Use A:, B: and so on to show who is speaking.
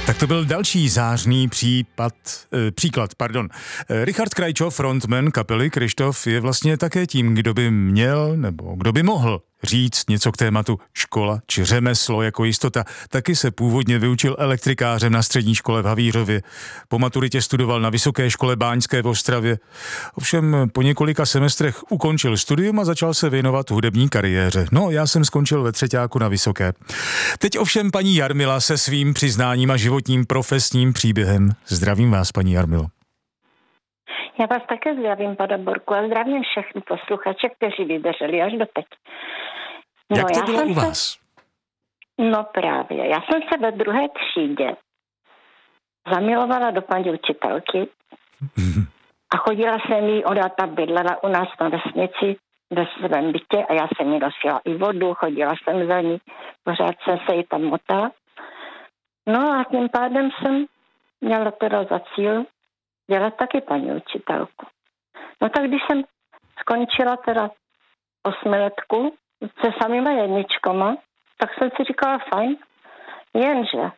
A: Tak to byl další zářný příklad. Richard Krajčov, frontman kapely Kryštof, je vlastně také tím, kdo by měl nebo kdo by mohl říct něco k tématu škola či řemeslo jako jistota. Taky se původně vyučil elektrikářem na střední škole v Havířově. Po maturitě studoval na Vysoké škole báňské v Ostravě. Ovšem po několika semestrech ukončil studium a začal se věnovat hudební kariéře. No, já jsem skončil ve třeťáku na Vysoké. Teď ovšem paní Jarmila se svým přiznáním a životním profesním příběhem. Zdravím vás, paní Jarmilo.
B: Já vás také zdravím, pane Borku, a zdravím všechny posluchače, kteří vydrželi až do teď.
A: No, jak to bylo u vás?
B: No právě, já jsem se ve 2. třídě zamilovala do paní učitelky a chodila jsem jí, ona tam bydlela u nás na vesnici ve svém bytě a já jsem jí nosila i vodu, chodila jsem za ní, pořád jsem se jí tam motala. No a tím pádem jsem měla teda za cíl dělat taky paní učitelku. No tak když jsem skončila teda 8letku se samýma jedničkama, tak jsem si říkala fajn, jenže